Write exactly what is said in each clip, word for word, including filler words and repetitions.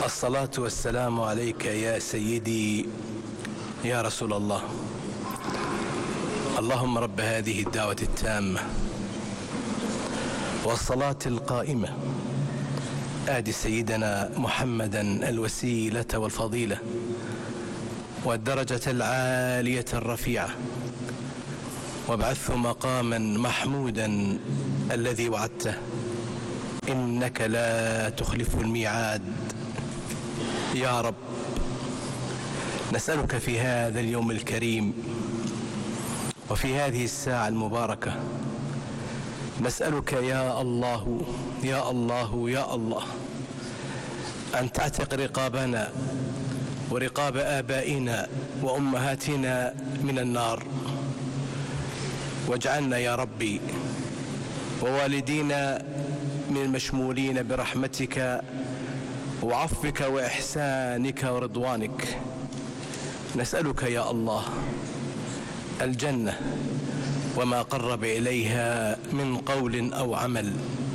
الصلاة والسلام عليك يا سيدي يا رسول الله. اللهم رب هذه الدعوة التامة والصلاة القائمة آت سيدنا محمدا الوسيلة والفضيلة والدرجة العالية الرفيعة وابعثه مقاما محمودا الذي وعدته إنك لا تخلف الميعاد. يا رب، نسألك في هذا اليوم الكريم وفي هذه الساعة المباركة، نسألك يا الله يا الله يا الله أن تعتق رقابنا ورقاب آبائنا وأمهاتنا من النار، واجعلنا يا ربي ووالدينا من المشمولين برحمتك وعفوك وإحسانك ورضوانك. نسألك يا الله الجنة وما قرب إليها من قول أو عمل،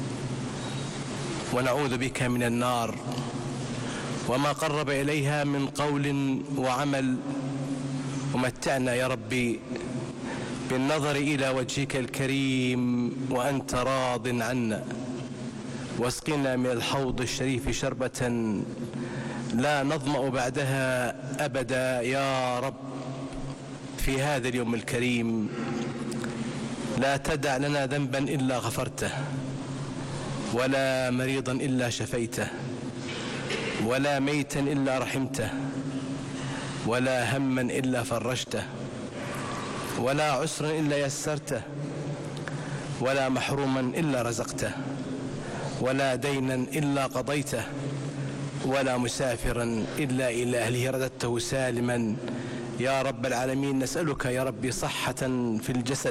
ونعوذ بك من النار وما قرب إليها من قول وعمل. ومتعنا يا ربي بالنظر إلى وجهك الكريم وأنت راض عنا، واسقنا من الحوض الشريف شربة لا نظمأ بعدها أبدا يا رب. في هذا اليوم الكريم لا تدع لنا ذنبا إلا غفرته، ولا مريضا إلا شفيته، ولا ميتا إلا رحمته، ولا هما إلا فرجته، ولا عسرا إلا يسرته، ولا محروما إلا رزقته، ولا دينا إلا قضيته، ولا مسافرا إلا إلى أهله رددته سالما يا رب العالمين. نسألك يا ربي صحة في الجسد